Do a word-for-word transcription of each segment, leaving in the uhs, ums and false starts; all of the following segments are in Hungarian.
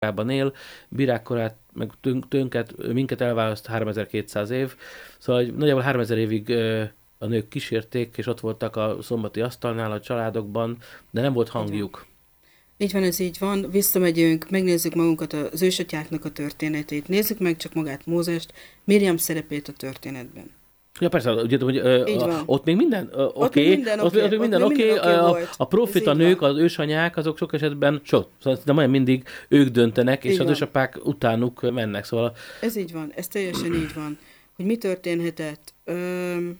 korában él, Bírák-korát, meg tünk, tünket, minket elválaszt háromezer-kétszáz év, szóval nagyjából háromezer évig a nők kísérték, és ott voltak a szombati asztalnál, a családokban, de nem volt hangjuk. Így van, ez így van. Visszamegyünk, megnézzük magunkat az ősatyáknak a történetét, nézzük meg csak magát Mózest, Miriam szerepét a történetben. Ja persze, ugye, hogy uh, ott még minden uh, oké, okay, minden ott, okay, ott még minden oké, okay, okay a, a profita nők, az ősanyák, azok sok esetben, sok, szóval de majdnem mindig ők döntenek, és így az van. Ősapák utánuk mennek, szóval... Ez így van, ez teljesen így van. Hogy mi történhetett? Öm,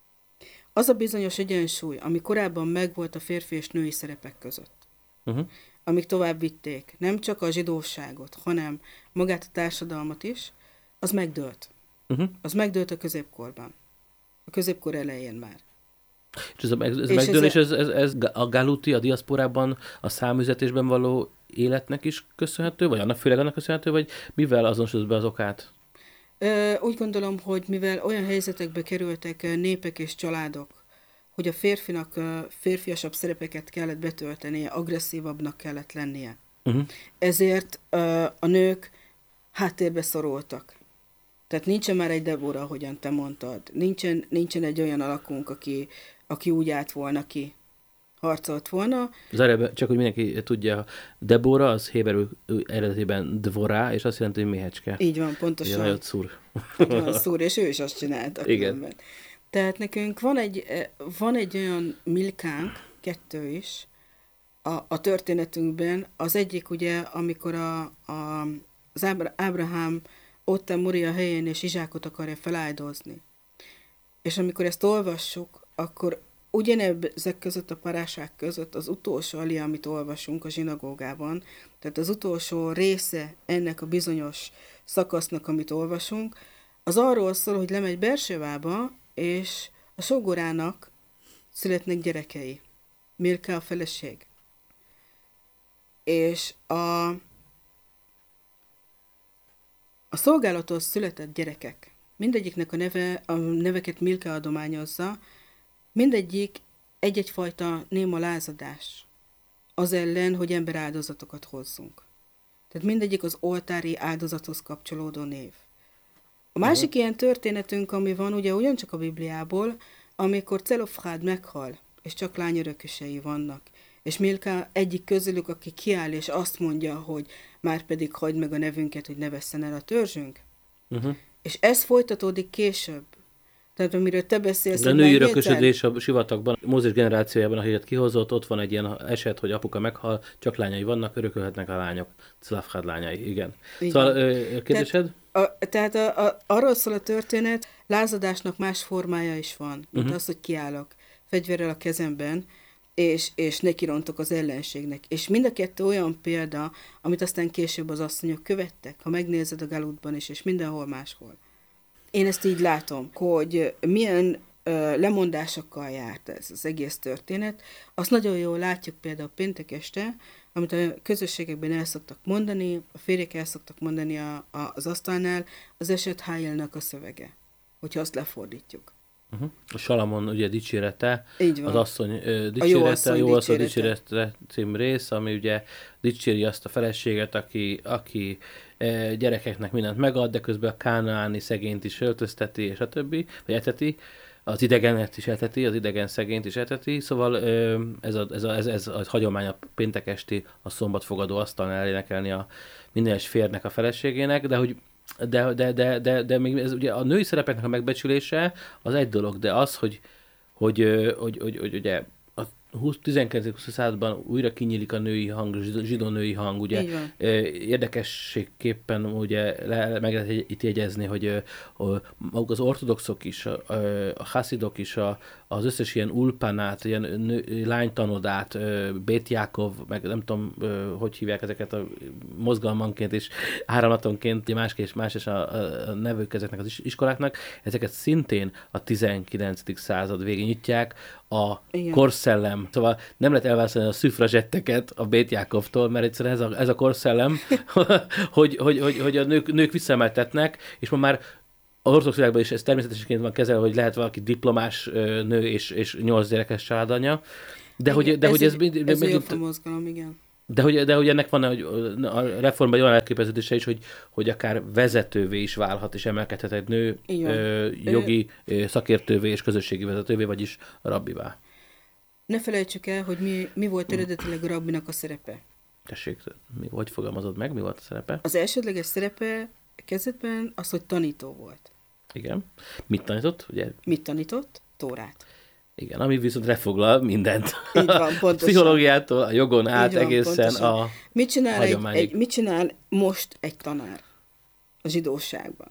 az a bizonyos egyensúly, ami korábban megvolt a férfi és női szerepek között, uh-huh. amik tovább vitték, nem csak a zsidóságot, hanem magát a társadalmat is, az megdőlt. Uh-huh. Az megdőlt a középkorban. A középkor elején már. És ez a, ez és megdőlés, ez, ez, ez a galuti, a diaszporában, a számüzetésben való életnek is köszönhető, vagy annak főleg annak köszönhető, vagy mivel azonosítod be az okát? Ö, úgy gondolom, hogy mivel olyan helyzetekbe kerültek népek és családok, hogy a férfinak férfiasabb szerepeket kellett betöltenie, agresszívabbnak kellett lennie. Uh-huh. Ezért ö, a nők háttérbe szorultak. Tehát nincsen már egy Debora, ahogyan te mondtad. Nincsen, nincsen egy olyan alakunk, aki, aki úgy állt volna ki, harcolt volna. Zárjában, csak hogy mindenki tudja, Debora az héberül eredetében Dvorá, és azt jelenti, hogy méhecske. Így van, pontosan. Ugye nagyon szúr. Így van, szúr, és ő is azt csinálta. Igen. Különben. Tehát nekünk van egy, van egy olyan Milkánk, kettő is, a, a történetünkben. Az egyik ugye, amikor a, a, az Ábrahám ott a Moria helyén, és Izsákot akarja feláldozni. És amikor ezt olvassuk, akkor ugyanezek között a parásák között az utolsó alia, amit olvasunk a zsinagógában, tehát az utolsó része ennek a bizonyos szakasznak, amit olvasunk, az arról szól, hogy lemegy Bersevába, és a sógorának születnek gyerekei. Milka a feleség. És a A szolgálattól született gyerekek, mindegyiknek a neve, a neveket Milka adományozza, mindegyik egy-egyfajta néma lázadás az ellen, hogy emberáldozatokat hozzunk. Tehát mindegyik az oltári áldozathoz kapcsolódó név. A másik uh-huh. ilyen történetünk, ami van ugye ugyancsak a Bibliából, amikor Celofhád meghal, és csak lányörökösei vannak. És Milka egyik közülük, aki kiáll, és azt mondja, hogy már pedig hagyd meg a nevünket, hogy ne vesszen el a törzsünk. Uh-huh. És ez folytatódik később. Tehát amiről te beszélsz... De a női örökösödés a sivatagban, Mózes generációjában, akiket kihozott, ott van egy ilyen eset, hogy apuka meghal, csak lányai vannak, örökölhetnek a lányok. Celofhád lányai, igen. Igen. Szóval kérdésed? Tehát, a, tehát a, a, arról szól a történet, lázadásnak más formája is van, mint uh-huh. az, hogy kiállok fegyverrel a kezemben, és, és nekirontok az ellenségnek. És mind a kettő olyan példa, amit aztán később az asszonyok követtek, ha megnézed a Galutban is, és mindenhol máshol. Én ezt így látom, hogy milyen ö, lemondásokkal járt ez az egész történet. Azt nagyon jól látjuk például péntek este, amit a közösségekben el szoktak mondani, a férjek el szoktak mondani a, a, az asztalnál, az eset Hájelnak a szövege, hogyha azt lefordítjuk. Uh-huh. A Salamon ugye dicsérete, az asszony ö, dicsérete, a jó asszony, jó asszony dicsérete. dicsérete cím rész, ami ugye dicséri azt a feleséget, aki, aki e, gyerekeknek mindent megad, de közben a kánaáni szegényt is öltözteti, és a többi, vagy eteti, az idegenet is eteti, az idegen szegényt is eteti, szóval ö, ez, a, ez, a, ez, ez a hagyomány a péntek esti, a szombatfogadó asztalnál énekelni a minden férnek a feleségének, de hogy De, de, de, de, de még ez ugye a női szerepeknek a megbecsülése az egy dolog, de az, hogy, hogy, hogy, hogy, hogy ugye a tizenkilencedik században újra kinyílik a női hang, zsidó női hang, ugye érdekességképpen ugye le, meg lehet itt jegyezni, hogy maguk az ortodoxok is, a, a haszidok is, a, az összes ilyen ulpanát, ilyen nő, lánytanodát, Bét Jákov, meg nem tudom, hogy hívják ezeket a mozgalmanként és áramlatonként, más és más és a, a nevük ezeknek az iskoláknak, ezeket szintén a tizenkilencedik század végén nyitják, a igen. korszellem. Szóval nem lehet elválasztani a szüfrazsetteket a Bét Jákovtól, mert egyszerűen ez a, ez a korszellem, hogy, hogy, hogy, hogy a nők, nők visszaemeltetnek, és ma már az ortodox világban is ez természetesként van kezelve, hogy lehet valaki diplomás nő és, és nyolc gyerekes családanya. De igen, hogy, de ez hogy egy, ez... Ez egy mozgalom, igen. De hogy, de hogy ennek van hogy a reformban egy olyan elképzelődése is, hogy, hogy akár vezetővé is válhat, és emelkedhet egy nő ö, jogi ö, szakértővé és közösségi vezetővé, vagyis rabbivá. Ne felejtsük el, hogy mi, mi volt eredetileg a rabbinak a szerepe. Tessék, mi, hogy fogalmazod meg, mi volt a szerepe? Az elsődleges szerepe kezdetben az, hogy tanító volt. Igen. Mit tanított? Ugye? Mit tanított? Tórát. Igen, ami viszont lefoglal mindent. Így van, pontosan. Pszichológiától, a jogon át van, egészen pontosan. a mit csinál, egy, hagyományig. egy, mit csinál most egy tanár a zsidóságban?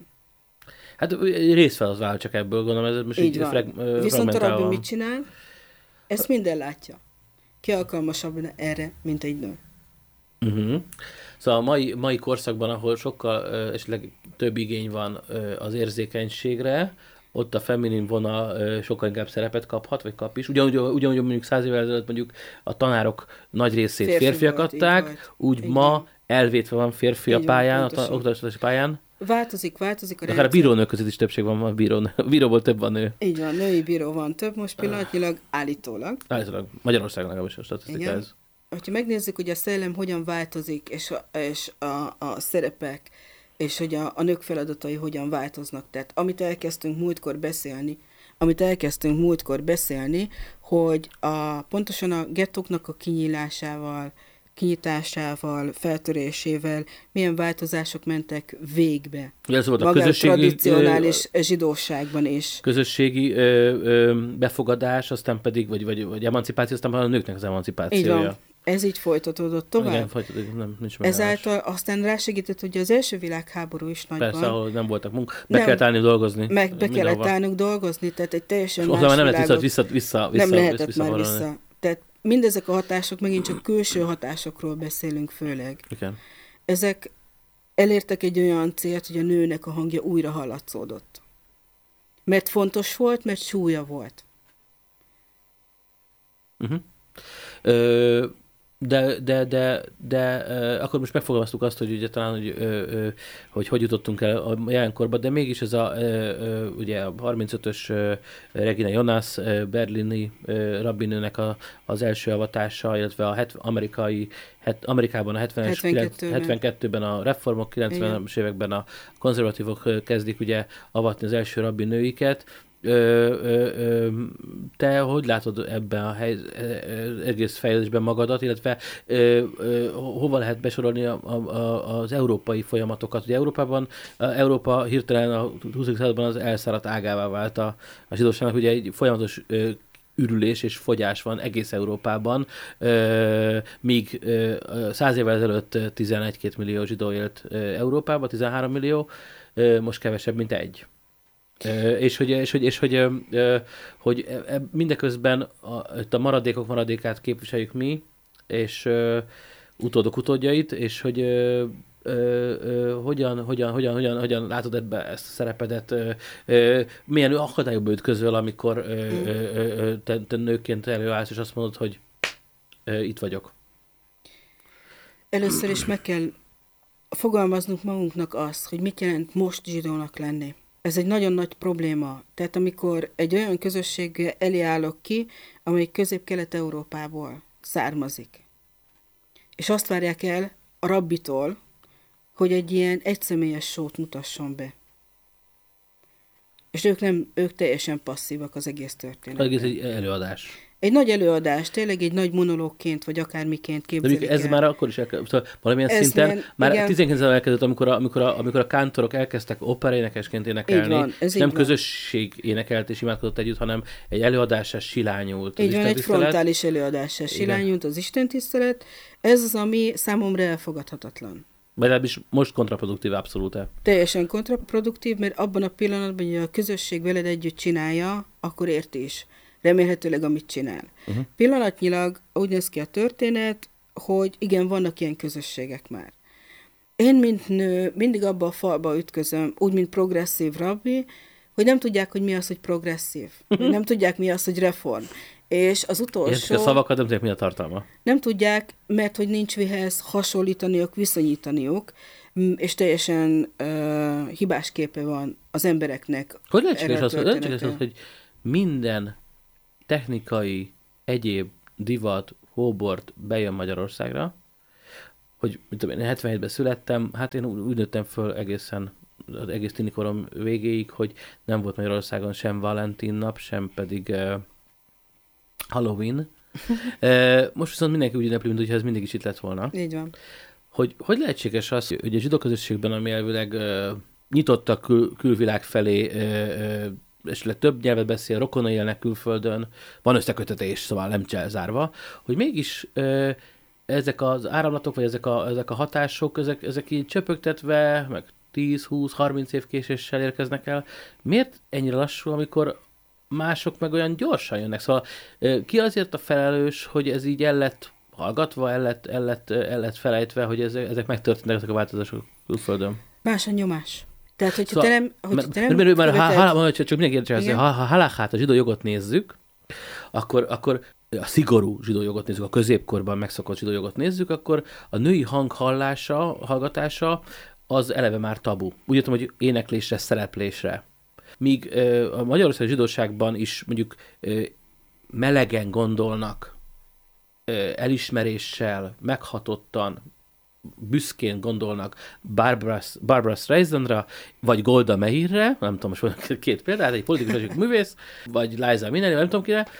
Hát részfeladat vált csak ebből, gondolom. Ez most így így van. frag, Viszont a rabbi mit csinál? Ezt minden látja. Ki alkalmasabb erre, mint egy nő? Uh-huh. Szóval a mai, mai korszakban, ahol sokkal uh, esetleg több igény van uh, az érzékenységre, ott a feminin vonal uh, sokkal inkább szerepet kaphat, vagy kap is. Ugyanúgy, ugyanúgy mondjuk száz évvel ezelőtt mondjuk a tanárok nagy részét Férfi férfiak volt, adták, volt. úgy így ma van. Elvétve van férfi a pályán, van, a oktatási pályán. Változik, változik a rendszer. Akár a bírónők között is többség van, a bíró, bíróból több van nő. Így van, női bíró van több, most pillanatnyilag állítólag. Állítólag. Magyarországon legalábbis a statisztika ez. Ha megnézzük, hogy a szellem hogyan változik, és a, és a, a szerepek, és hogy a, a nők feladatai hogyan változnak. Tehát amit elkezdtünk múltkor beszélni, amit elkezdtünk múltkor beszélni, hogy a, pontosan a gettóknak a kinyílásával, kinyitásával, feltörésével milyen változások mentek végbe. Ez volt a közösségi, tradicionális ö, zsidóságban is. Közösségi ö, ö, befogadás, aztán pedig, vagy, vagy, vagy emancipáció, aztán a nőknek az emancipációja. Így van. Ez így folytatódott tovább. Igen, folytatódott, nem, nincs ezáltal aztán rásegített, hogy az első világháború is nagyban. Persze, ahol nem voltak munka. Be nem, kellett állni dolgozni. Meg be kellett állnunk dolgozni, tehát egy teljesen más világot. Nem lehetett vissza, vissza, vissza, nem lehetett vissza, már vissza. vissza. Tehát mindezek a hatások, megint csak külső hatásokról beszélünk főleg. Igen. Ezek elértek egy olyan célt, hogy a nőnek a hangja újra hallatszódott. Mert fontos volt, mert súlya volt. Uh-huh. Ö, de, de, de, de uh, akkor most megfogalmaztuk azt, hogy ugye talán, hogy, uh, uh, hogy hogy jutottunk el a jelenkorba, de mégis ez a, uh, uh, ugye a harmincötös uh, Regina Jonas uh, berlini uh, rabbinőnek a, az első avatása, illetve a het, amerikai, het, Amerikában a hetvenes, hetvenkettőben a reformok, kilencvenes években a konzervatívok uh, kezdik ugye avatni az első rabbinőiket. Ö, ö, ö, te hogy látod ebben a hely, egész fejlődésben magadat, illetve ö, ö, hova lehet besorolni a, a, az európai folyamatokat? Ugye Európában, a Európa hirtelen a huszadik században az elszáradt ágává vált a, a zsidóságnak, ugye egy folyamatos ö, ürülés és fogyás van egész Európában, ö, míg ö, száz évvel ezelőtt tizenegy-két millió zsidó élt ö, Európában, tizenhárom millió, ö, most kevesebb, mint egy. Uh, és hogy, és hogy, és hogy, uh, hogy mindeközben a, a maradékok maradékát képviseljük mi, és uh, utódok utódjait, és hogy uh, uh, uh, hogyan, hogyan, hogyan, hogyan, hogyan látod ebbe ezt a szerepedet, uh, uh, milyen akadályokba ütközöl, amikor uh, mm. uh, uh, te, te nőként előállsz, és azt mondod, hogy uh, itt vagyok. Először is meg kell fogalmaznunk magunknak azt, hogy mit jelent most zsidónak lenni. Ez egy nagyon nagy probléma. Tehát amikor egy olyan közösség elé állok ki, amely Közép-Kelet-Európából származik, és azt várják el a rabbitól, hogy egy ilyen egyszemélyes sót mutasson be. És ők nem, ők teljesen passzívak az egész történetben. Egész egy előadás. Egy nagy előadás, tényleg egy nagy monológként, vagy akármiként képzelik de ez el. már akkor is elkezdett, szóval valamilyen ez szinten, men, már igen. tizenkilencben elkezdett, amikor a, amikor, a, amikor a kántorok elkezdtek operaénekesként énekelni, van, és nem van. Közösség énekelt és imádkozott együtt, hanem egy előadással silányult. Így van, egy frontális előadással silányult az istentisztelet. Ez az, ami számomra elfogadhatatlan. Vagy legalábbis most kontraproduktív abszolút. Teljesen kontraproduktív, mert abban a pillanatban, hogy a közösség veled együtt csinálja, akkor érti is. Remélhetőleg, amit csinál. Uh-huh. Pillanatnyilag úgy néz ki a történet, hogy igen, vannak ilyen közösségek már. Én, mint nő, mindig abba a falba ütközöm, úgy, mint progresszív rabbi, hogy nem tudják, hogy mi az, hogy progresszív. Uh-huh. Nem tudják, mi az, hogy reform. És az utolsó... Értik a szavakat, nem tudják, mi a tartalma. Nem tudják, mert hogy nincs mihez hasonlítaniuk, viszonyítaniuk, és teljesen uh, hibás képe van az embereknek. Hogy lehetséges az, az, hogy minden technikai, egyéb divat, hóbort bejön Magyarországra, hogy mit tudom, én hetvenhétben születtem, hát én úgy nőttem föl egészen az egész tinikorom végéig, hogy nem volt Magyarországon sem Valentin nap, sem pedig uh, Halloween. uh, most viszont mindenki úgy ünnepli, mint hogyha ez mindig is itt lett volna. Így van. Hogy, hogy lehetséges az, hogy a zsidó közösségben, ami elvileg uh, nyitott a kül- külvilág felé, uh, uh, esetleg több nyelvet beszél, rokonai élnek külföldön, van összekötetés, szóval nem zárva, hogy mégis uh, ezek az áramlatok, vagy ezek a, ezek a hatások, ezek, ezek így csöpögtetve, meg tíz, húsz, harminc év késéssel érkeznek el. Miért ennyire lassú, amikor mások meg olyan gyorsan jönnek? Szóval ki azért a felelős, hogy ez így el lett hallgatva, el lett, el lett, el lett felejtve, hogy ezek, ezek megtörténnek, ezek a változások külföldön? Más a nyomás. Tehát, hogyha szóval, te nem... Hogy mert, te nem mert, mert, ha, ha, ha, csak mindenki értsen, ha, ha halachát, a zsidó jogot nézzük, akkor, akkor a szigorú zsidó jogot nézzük, a középkorban megszokott zsidó jogot nézzük, akkor a női hang hallása, hallgatása az eleve már tabu. Úgy értem, hogy éneklésre, szereplésre. Míg a magyarországi zsidóságban is mondjuk melegen gondolnak, elismeréssel, meghatottan, büszkén gondolnak Barbara, Barbara Streisandra, vagy Golda Meirre, nem tudom, most mondjuk két példát, egy politikus, egy művész, vagy Liza Minnelli, nem tudom kire,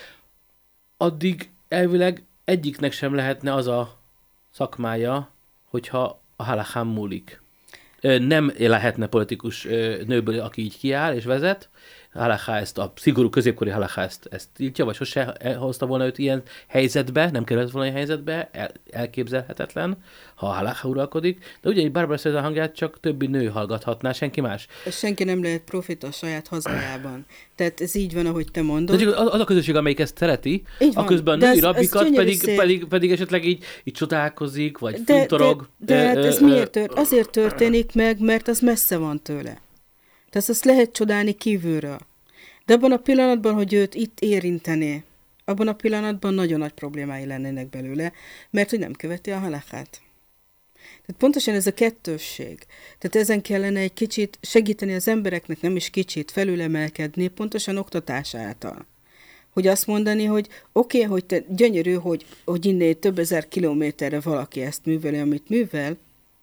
addig elvileg egyiknek sem lehetne az a szakmája, hogyha a halachán múlik. Nem lehetne politikus nőből, aki így kiáll és vezet. Halacha ezt, a szigorú középkori halacha ezt, ezt tiltja, vagy sose hozta volna őt ilyen helyzetbe, nem került volna ilyen helyzetbe, el, elképzelhetetlen, ha a halacha uralkodik. De ugyanígy Barbara Streisand hangját csak többi nő hallgathatná, senki más. Senki nem lehet profita a saját hazájában. Tehát ez így van, ahogy te mondod. De az a közösség, amelyik ezt szereti, aközben a női rabbikat pedig, pedig, pedig esetleg így, így csodálkozik, vagy de, fintorog. De, de hát ez ö, miért tört? Azért történik meg, mert az messze van tőle. Tehát azt lehet csodálni kívülről. De abban a pillanatban, hogy őt itt érintené, abban a pillanatban nagyon nagy problémái lennének belőle, mert hogy nem követi a halachát. Tehát pontosan ez a kettősség. Tehát ezen kellene egy kicsit segíteni az embereknek, nem is kicsit felülemelkedni, pontosan oktatás által. Hogy azt mondani, hogy oké, okay, hogy te gyönyörű, hogy, hogy innen több ezer kilométerre valaki ezt műveli, amit művel,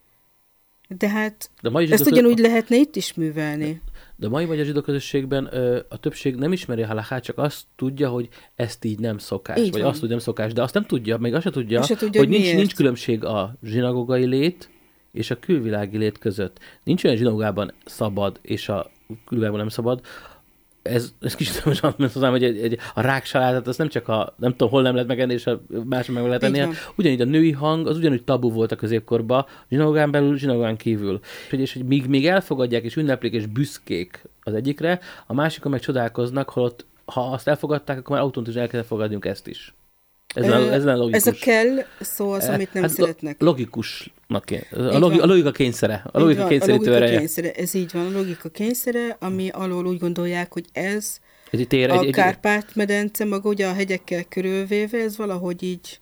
de hát de ezt ugyanúgy között... lehetne itt is művelni. De a mai magyar zsidó közösségben ö, a többség nem ismeri a halachát, csak azt tudja, hogy ezt így nem szokás. Így vagy van. Azt, hogy nem szokás, de azt nem tudja, még azt se tudja, azt tudja hogy, hogy nincs, nincs különbség a zsinagógai lét és a külvilági lét között. Nincs olyan zsinagógában szabad, és a külvilágban nem szabad. Ez, ez kicsit most mondtam, hogy egy, egy, a ráksalátát, azt nem csak a, nem tudom, hol nem lehet megenni, és a máson meg lehet enni. Ugyanígy a női hang, az ugyanúgy tabu volt a középkorban, zsinagógán belül, zsinagógán kívül. És, és hogy míg még elfogadják, és ünneplik, és büszkék az egyikre, a másikon meg csodálkoznak, holott, ha azt elfogadták, akkor már automatikusan el kell fogadniunk ezt is. Ez, Ö, a, ez, a, logikus. ez a kell szó az, amit nem hát szeretnek. Logikusnak kéne. A, logi, a logika kényszere. A logika kényszerítő ereje. Kényszere. Ez így van, a logika kényszere, ami alól úgy gondolják, hogy ez, ez tér, a egy, Kárpát-medence maga ugye a hegyekkel körülvéve, ez valahogy így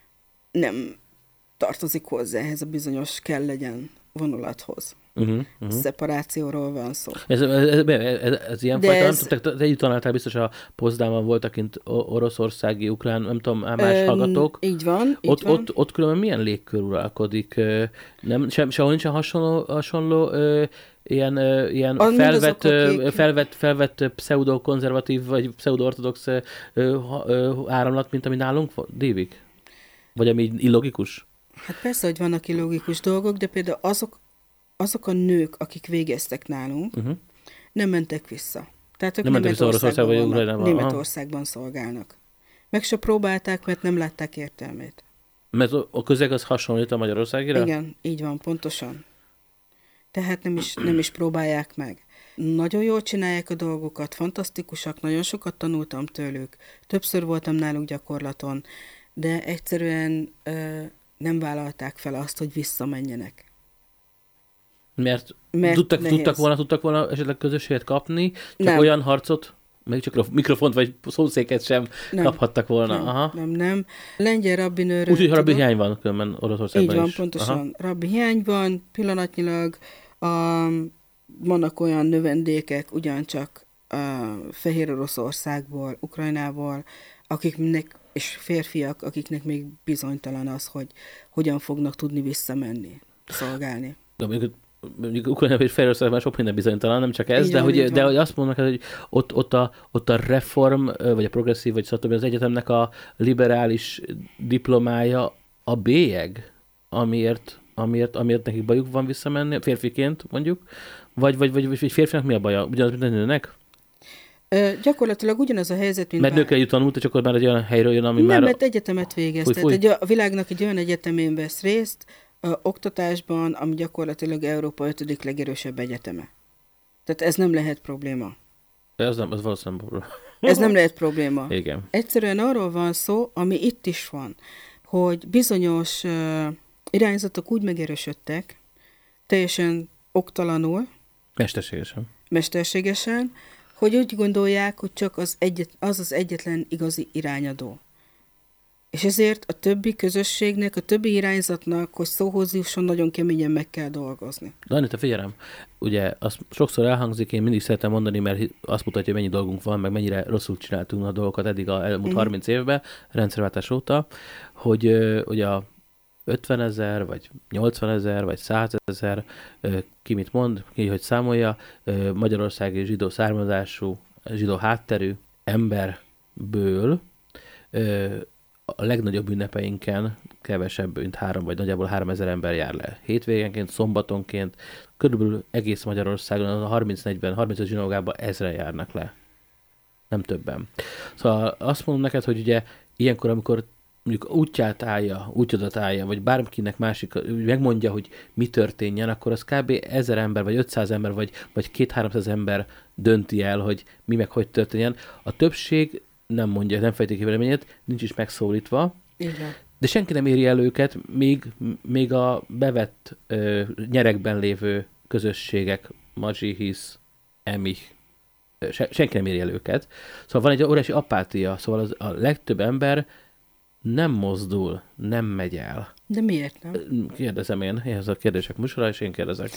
nem tartozik hozzá ehhez a bizonyos kell legyen vonulathoz. Uh-huh, uh-huh. Szeparációról van szó. Ez, ez, ez, ez, ez ilyen fajta, ez... nem tudták, te együtt tanáltál biztos a Pozdában voltak kint oroszországi, ukrán, nem tudom, más Ön, hallgatók. Így van, így ott, van. Ott, ott különben milyen légkör uralkodik? Nem, se, sehol nincsen hasonló, hasonló ö, ilyen, ö, ilyen a, felvett, ö, felvett, felvett pseudo-konzervatív vagy pseudo-ortodox ö, ö, áramlat, mint ami nálunk dévik? Vagy ami illogikus? Hát persze, hogy vannak illogikus dolgok, de például azok azok a nők, akik végeztek nálunk, uh-huh. nem mentek vissza. Tehát ők nem Németországban, vagy Ukrajnában. Németországban szolgálnak. Meg se próbálták, mert nem látták értelmét. Mert a közeg az hasonlít a Magyarországira? Igen, így van, pontosan. Tehát nem is, nem is próbálják meg. Nagyon jól csinálják a dolgokat, fantasztikusak, nagyon sokat tanultam tőlük. Többször voltam náluk gyakorlaton, de egyszerűen ö, nem vállalták fel azt, hogy visszamenjenek. Mert, Mert tudtak, tudtak, volna, tudtak volna esetleg közösséget kapni, csak nem. Olyan harcot, még csak mikrofont vagy szószéket sem nem. Kaphattak volna. Nem, Aha. nem, nem. Lengyel rabbinőről... Úgyhogy rabbi hiány van különben Oroszországban is. Így van, pontosan. Aha. Rabbi hiány van, pillanatnyilag a, vannak olyan növendékek, ugyancsak a Fehér Oroszországból, Ukrajnából, akiknek és férfiak, akiknek még bizonytalan az, hogy hogyan fognak tudni visszamenni, szolgálni. De mondjuk, mondjuk Ukrajnában és Fehérországban sok minden bizonytalan, nem csak ez, Így de van, hogy, így de van. hogy azt mondnak, hogy ott, ott, a, ott a reform, vagy a progresszív, vagy stb. Az egyetemnek a liberális diplomája a bélyeg, amiért, amiért, amiért nekik bajuk van visszamenni, férfiként mondjuk, vagy, vagy, vagy, vagy férfinak mi a baja? Ugyanaz, mint a nőnek? Ö, gyakorlatilag ugyanaz a helyzet, mint Mert bár- nőkkel együtt tanult, és akkor már egy olyan helyről jön, ami Nem, már... mert egyetemet végez. Fúj, Tehát fúj. egy, a világnak egy olyan egyetemén vesz részt, ö, oktatásban, ami gyakorlatilag Európa ötödik legerősebb egyeteme. Tehát ez nem lehet probléma. Ez nem, az valószínűleg probléma. Ez nem lehet probléma. Igen. Egyszerűen arról van szó, ami itt is van, hogy bizonyos uh, irányzatok úgy megerősödtek, teljesen oktalanul, Mesterségesen. mesterségesen, hogy úgy gondolják, hogy csak az, egyet, az az egyetlen igazi irányadó. És ezért a többi közösségnek, a többi irányzatnak, hogy szóhoz jusson, nagyon keményen meg kell dolgozni. De Anita, figyelem, ugye azt sokszor elhangzik, én mindig szeretem mondani, mert azt mutatja, hogy mennyi dolgunk van, meg mennyire rosszul csináltunk a dolgokat eddig a elmúlt Mhm. harminc évben, rendszerváltás óta, hogy, ö, hogy a ötven ezer, vagy nyolcvan ezer, vagy száz ezer, ö, ki mit mond, ki hogy számolja, ö, magyarországi zsidó származású, zsidó hátterű emberből ö, a legnagyobb ünnepeinken kevesebb, mint három, vagy nagyjából három ezer ember jár le. Hétvégenként, szombatonként, körülbelül egész Magyarországon, a harminc-negyven, harmincöt zsinagógában ezren járnak le. Nem többen. Szóval azt mondom neked, hogy ugye ilyenkor, amikor mondjuk útját állja, útjadat állja, vagy bárkinek másik megmondja, hogy mi történjen, akkor az kb. ezer ember, vagy ötszáz ember, vagy, vagy két-háromszáz ember dönti el, hogy mi meg hogy történjen. A többség nem mondja, nem fejti ki véleményét, nincs is megszólítva, Így van. de senki nem éri el őket, még, még a bevett ö, nyerekben lévő közösségek, Mazsihisz, Emich, ö, se, senki nem éri el őket. Szóval van egy óriási apátia, szóval az, a legtöbb ember nem mozdul, nem megy el. De miért nem? Kérdezem én, ez a kérdések műsora, és én kérdezek.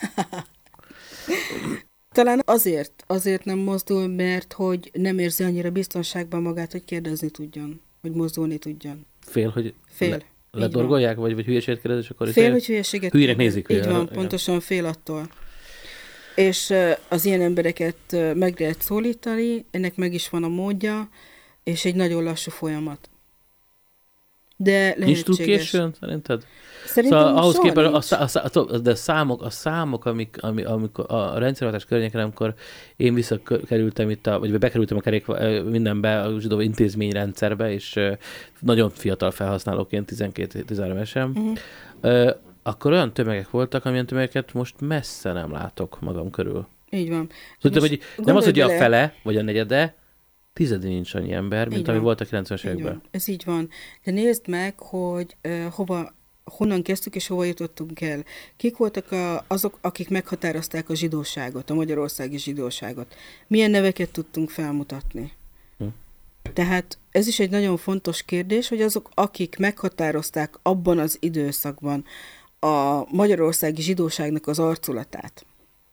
Talán azért, azért nem mozdul, mert hogy nem érzi annyira biztonságban magát, hogy kérdezni tudjon, hogy mozdulni tudjon. Fél, hogy Fél. le, Így ledorgolják, vagy, vagy hülyeséget kérdez, és akkor... Fél, hogy hülyeséget Hülyének kérdez. nézik, Így ugye, van, igen. pontosan fél attól. És ö, az ilyen embereket ö, meg lehet szólítani, ennek meg is van a módja, és egy nagyon lassú folyamat. De Nincs túl lehetséges. későn, szerinted? Szerintem Szóval ahhoz soha képest, a, nincs. szá- a, szá- a, de számok, a számok, amik, ami, amikor a rendszerváltás környéken, amikor én visszakerültem itt, a, vagy bekerültem a kerék mindenbe, a zsidó intézményrendszerbe, és ö, nagyon fiatal felhasználóként, tizenkét-tizenhárom évesen, Uh-huh. akkor olyan tömegek voltak, amilyen tömegeket most messze nem látok magam körül. Így van. Szóval, Most hogy nem az, hogy a gondolj bele- fele, vagy a negyede, tizedén nincs annyi ember, mint Így ami van. volt a kilencvenes Így években. van. Ez így van. De nézd meg, hogy uh, hova, honnan kezdtük és hova jutottunk el. Kik voltak a, azok, akik meghatározták a zsidóságot, a magyarországi zsidóságot? Milyen neveket tudtunk felmutatni? Hm. Tehát ez is egy nagyon fontos kérdés, hogy azok, akik meghatározták abban az időszakban a magyarországi zsidóságnak az arculatát,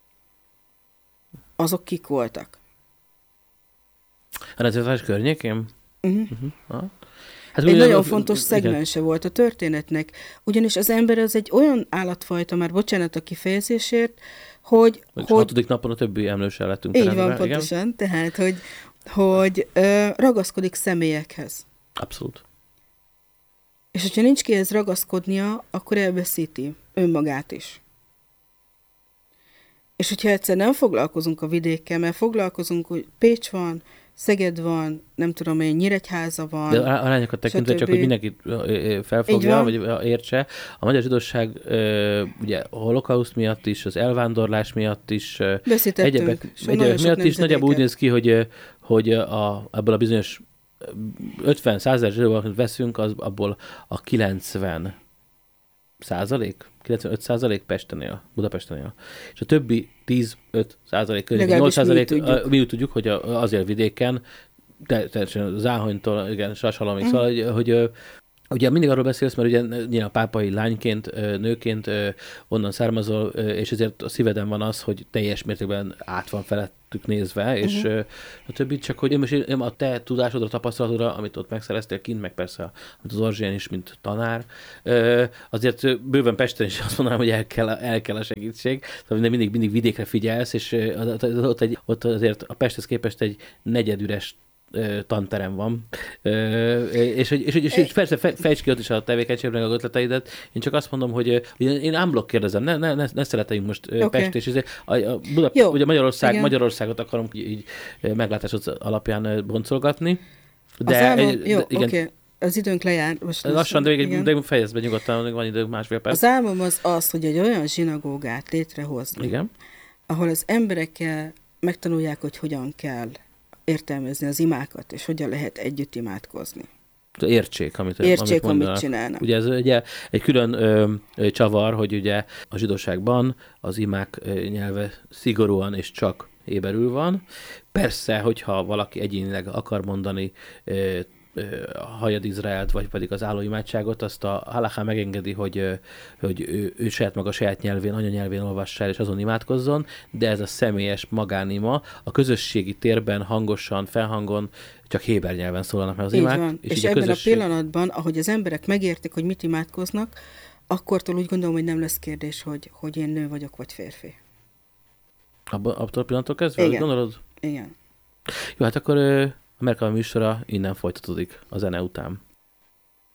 azok kik voltak? A rendszerváltás környékén? Uh-huh. Uh-huh. Ah. Hát Egy ugye- nagyon fontos igen. szegmense volt a történetnek, ugyanis az ember az egy olyan állatfajta, már bocsánat a kifejezésért, hogy... Hogy hogy hatodik napon a többi emlőssel lettünk így teremtve, van, igen? pontosan, tehát, hogy, hogy ö, ragaszkodik személyekhez. Abszolút. És hogyha nincs kihez ragaszkodnia, akkor elveszíti önmagát is. És hogyha egyszer nem foglalkozunk a vidékkel, mert foglalkozunk, hogy Pécs van, Szeged van, nem tudom én, Nyíregyháza van. De a- arányokat tekintve, csak stb. hogy mindenki ö, ö, felfogja, Így van. vagy ö, értse. A magyar zsidóság ö, ugye a holokauszt miatt is, az elvándorlás miatt is, ö, Veszítettünk. egyebek, so nagyon egyebek sok miatt is nagyjából úgy nemzedéket. néz ki, hogy, ö, hogy a, ebből a bizonyos ötven-százezer zsidóval, amit veszünk, az, abból a kilencven százalék, kilencvenöt százalék Pesten él, Budapesten él. És a többi tíz-öt százalék, Legalábbis nyolc százalék, mi úgy tudjuk. mi úgy tudjuk, hogy a- azért vidéken, de teljesen Záhonytól, igen, Sasalomig, Mhm. szóval, hogy, hogy, Ugye mindig arról beszélsz, mert ugye nyilván pápai lányként, nőként onnan származol, és ezért a szíveden van az, hogy teljes mértékben át van felettük nézve, és uh-huh. a többi, csak hogy most én a te tudásodra, tapasztalatodra, amit ott megszereztél kint, meg persze, amit az Orzsén is, mint tanár, azért bőven Pesten is azt mondanám, hogy el kell, el kell a segítség, szóval mindig, mindig vidékre figyelsz, és ott, egy, ott azért a Pesthez képest egy negyedüres tanterem van, és, és, és, és persze fejtsd ki ott is a tevékenységnek a ötleteidet. Én csak azt mondom, hogy én unblock kérdezem, ne, ne, ne, ne szereteljünk most okay. Pest, és a, a Budap, ugye Magyarország, Magyarországot akarom így meglátásod alapján boncolgatni. De, az álmom, de jó, igen. oké. Okay. Az időnk lejár. Most lassan, de, de, de fejezd be nyugodtan, még van idő, másfél perc. Az álmom az az, hogy egy olyan zsinagógát létrehozni, igen. ahol az emberekkel megtanulják, hogy hogyan kell értelmezni az imákat, és hogyan lehet együtt imádkozni. Értsék, amit, Értsék, amit, amit csinálnak. Ugye ez ugye egy külön ö, ö, csavar, hogy ugye a zsidóságban az imák ö, nyelve szigorúan és csak héberül van. Persze, hogyha valaki egyénileg akar mondani ö, Hajad Izraelt, vagy pedig az álló imádságot, azt a halaká megengedi, hogy, hogy ő, ő saját maga saját nyelvén, anyanyelvén olvassa el, és azon imádkozzon, de ez a személyes magánima a közösségi térben hangosan, felhangon csak héber nyelven szólalnak meg az imák. Van. És, és ebben a, közösség... a pillanatban, ahogy az emberek megértik, hogy mit imádkoznak, akkortól úgy gondolom, hogy nem lesz kérdés, hogy, hogy én nő vagyok, vagy férfi. Abba, abban a pillanattól kezdve? Igen. Gondolod? Igen. Jó, hát akkor a Merkava műsora innen folytatódik a zene után.